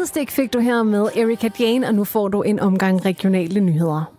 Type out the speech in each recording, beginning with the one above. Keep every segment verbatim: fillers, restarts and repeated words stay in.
Sidestik fik du her med Erika Jane, og nu får du en omgang regionale nyheder.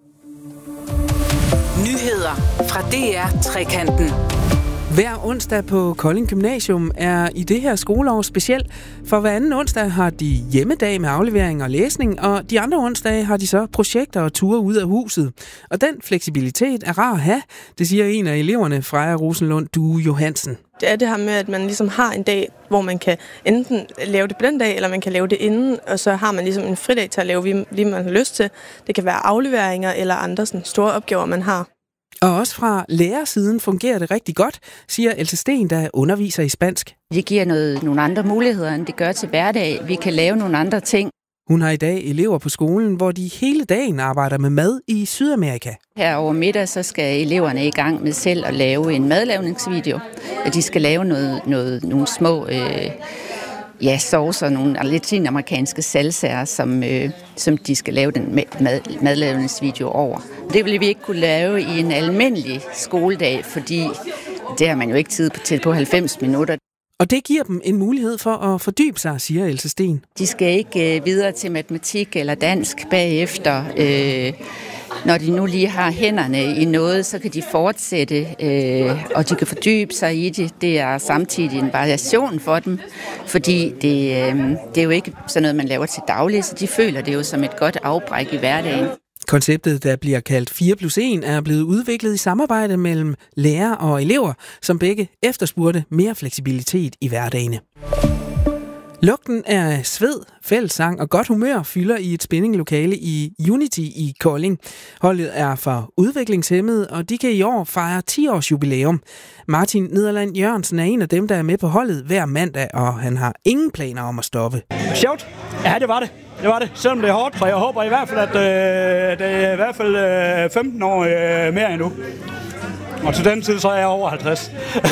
Nyheder fra D R Trekanten. Hver onsdag på Kolding Gymnasium er i det her skoleår specielt, for hver anden onsdag har de hjemmedag med aflevering og læsning, og de andre onsdage har de så projekter og ture ud af huset. Og den fleksibilitet er rar at have, det siger en af eleverne, Freja Rosenlund Due Johansen. Det er det her med, at man ligesom har en dag, hvor man kan enten lave det på den dag, eller man kan lave det inden, og så har man ligesom en fridag til at lave lige, man har lyst til. Det kan være afleveringer eller andre sådan store opgaver, man har. Og også fra lærersiden fungerer det rigtig godt, siger Else Sten, der underviser i spansk. Det giver noget, nogle andre muligheder, end det gør til hverdag. Vi kan lave nogle andre ting. Hun har i dag elever på skolen, hvor de hele dagen arbejder med mad i Sydamerika. Her over middag så skal eleverne i gang med selv at lave en madlavningsvideo. De skal lave noget, noget, nogle små øh, ja, saucer, nogle latinamerikanske salsaer, som, øh, som de skal lave den mad, madlavningsvideo over. Det vil vi ikke kunne lave i en almindelig skoledag, fordi det har man jo ikke tid til på halvfems minutter. Og det giver dem en mulighed for at fordybe sig, siger Else Sten. De skal ikke øh, videre til matematik eller dansk bagefter. Øh, når de nu lige har hænderne i noget, så kan de fortsætte, øh, og de kan fordybe sig i det. Det er samtidig en variation for dem, fordi det, øh, det er jo ikke sådan noget, man laver til daglig, så de føler det jo som et godt afbræk i hverdagen. Konceptet, der bliver kaldt fire plus en, er blevet udviklet i samarbejde mellem lærere og elever, som begge efterspurgte mere fleksibilitet i hverdagene. Lugten af sved, fællessang og godt humør fylder i et spinninglokale i Unity i Kolding. Holdet er for udviklingshæmmede, og de kan i år fejre ti års jubilæum. Martin Nederland Jørgensen er en af dem, der er med på holdet hver mandag, og han har ingen planer om at stoppe. Sjovt. Ja, det var det. Det var det, selvom det er hårdt, så jeg håber i hvert fald, at øh, det er i hvert fald øh, femten år øh, mere endnu. Og til den tid, så er jeg over halvtreds.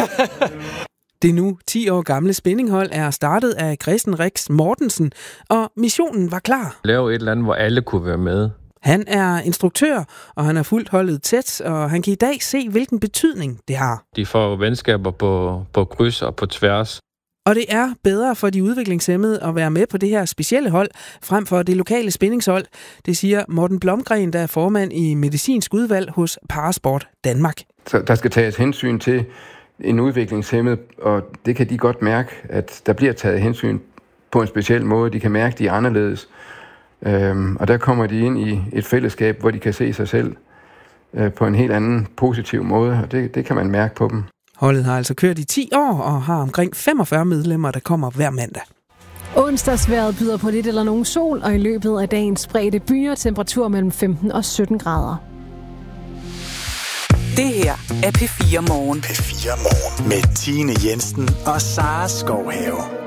Det nu ti år gamle spændinghold er startet af Christian Rix Mortensen, og missionen var klar. Lave et eller andet, hvor alle kunne være med. Han er instruktør, og han har fulgt holdet tæt, og han kan i dag se, hvilken betydning det har. De får venskaber på, på kryds og på tværs. Og det er bedre for de udviklingshæmmede at være med på det her specielle hold, frem for det lokale spændingshold. Det siger Morten Blomgren, der er formand i medicinsk udvalg hos Parasport Danmark. Så der skal tages hensyn til en udviklingshæmmet, og det kan de godt mærke, at der bliver taget hensyn på en speciel måde. De kan mærke, at de er anderledes. Øhm, og der kommer de ind i et fællesskab, hvor de kan se sig selv øh, på en helt anden positiv måde, og det, det kan man mærke på dem. Holdet har altså kørt i ti år og har omkring femogfyrre medlemmer, der kommer hver mandag. Onsdagsvejret byder på lidt eller nogen sol, og i løbet af dagen spredte byer temperatur mellem femten og sytten grader. Det her er P fire Morgen. P fire Morgen med Tine Jensen og Sara Skovhave.